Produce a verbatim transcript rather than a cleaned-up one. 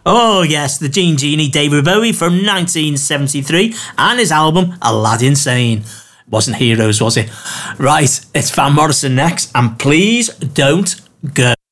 Oh yes, the Gene Genie, David Bowie from nineteen seventy-three, and his album Aladdin Sane. Wasn't Heroes, was it? Right, it's Van Morrison next, and please don't go.